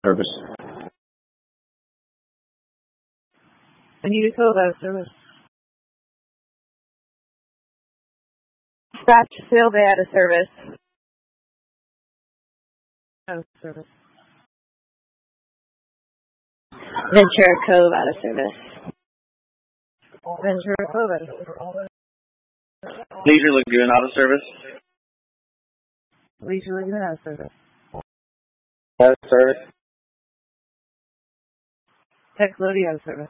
service. Anita Cove out of service. Scottsville Bay out of service. Out of service. Ventura Cove out of service. Ventura Cove out of service. Leisure Lagoon out of service. Leisure Lagoon out of service. Out of service. Texlody out of service.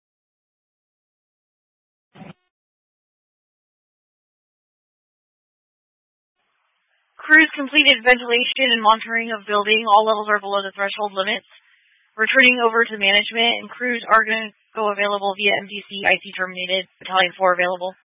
Crews completed ventilation and monitoring of building. All levels are below the threshold limits. Returning over to management, and crews are going to go available via MDC. IC terminated. Battalion 4 available.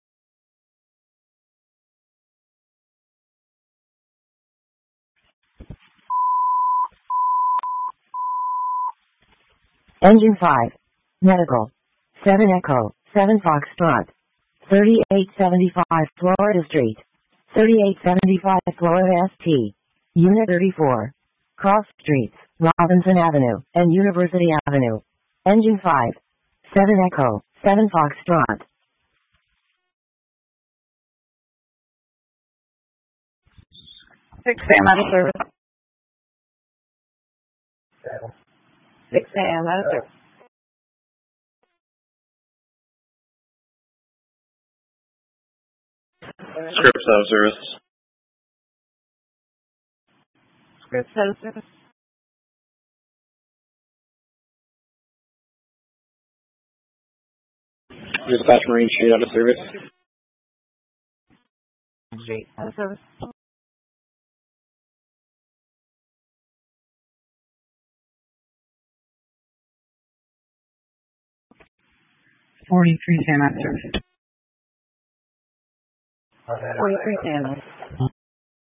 Engine 5. Medical. 7 Echo. 7 Foxtrot. 3875 Florida Street. 3875 Florida ST. Unit 34. Cross Streets, Robinson Avenue, and University Avenue. Engine 5. 7 Echo. 7 Foxtrot. 6 a.m. out of service. 6 a.m. out of service. Scripps out of service. Scripps out of service. Dispatch Marine Street out of service. Street out of service. $43 a.m. out of service. $43 a.m.